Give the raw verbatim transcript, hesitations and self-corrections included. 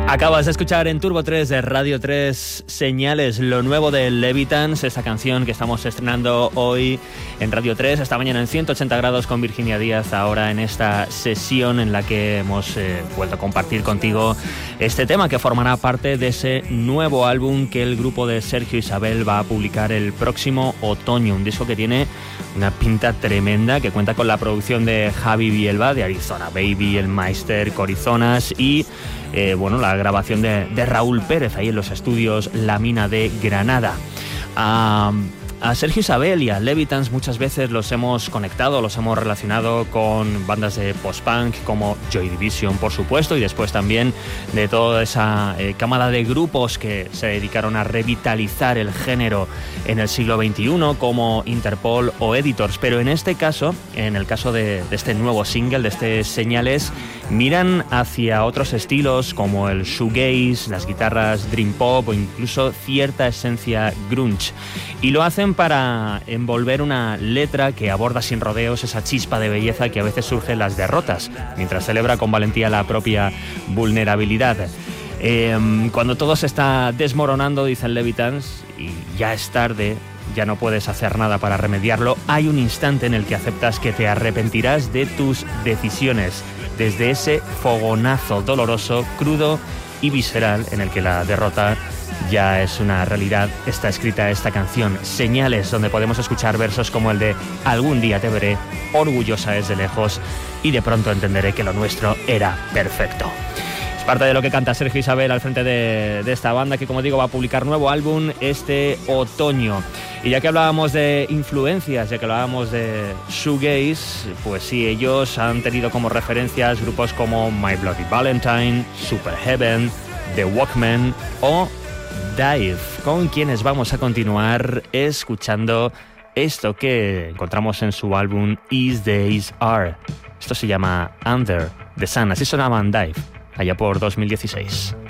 Acabas de escuchar en Turbo tres de Radio tres Señales, lo nuevo de Levitans, esta canción que estamos estrenando hoy en Radio tres, esta mañana en ciento ochenta grados con Virginia Díaz, ahora en esta sesión en la que hemos eh, vuelto a compartir contigo este tema que formará parte de ese nuevo álbum que el grupo de Sergio Isabel va a publicar el próximo otoño, un disco que tiene una pinta tremenda, que cuenta con la producción de Javi Bielba, de Arizona Baby, El Meister, Corizonas y eh, bueno, la grabación de, de Raúl Pérez ahí en los estudios La Mina de Granada. A, a Sergio Isabel y a Levitans muchas veces los hemos conectado, los hemos relacionado con bandas de post-punk como Joy Division, por supuesto, y después también de toda esa eh, cámara de grupos que se dedicaron a revitalizar el género en el siglo veintiuno como Interpol o Editors, pero en este caso, en el caso de, de este nuevo single, de este Señales, miran hacia otros estilos como el shoegaze, las guitarras dream pop o incluso cierta esencia grunge, y lo hacen para envolver una letra que aborda sin rodeos esa chispa de belleza que a veces surge en las derrotas, mientras celebra con valentía la propia vulnerabilidad. Eh, cuando todo se está desmoronando, dicen Levitans, y ya es tarde, ya no puedes hacer nada para remediarlo, hay un instante en el que aceptas que te arrepentirás de tus decisiones, desde ese fogonazo doloroso, crudo y visceral en el que la derrota ya es una realidad. Está escrita esta canción, Señales, donde podemos escuchar versos como el de algún día te veré, orgullosa desde lejos, y de pronto entenderé que lo nuestro era perfecto. Es parte de lo que canta Sergio Isabel al frente de, de esta banda que, como digo, va a publicar nuevo álbum este otoño. Y ya que hablábamos de influencias, ya que hablábamos de shoegaze, pues sí, ellos han tenido como referencias grupos como My Bloody Valentine, Super Heaven, The Walkmen o Dive, con quienes vamos a continuar escuchando esto que encontramos en su álbum East Days Are. Esto se llama Under the Sun, así sonaban Dive allá por dos mil dieciséis.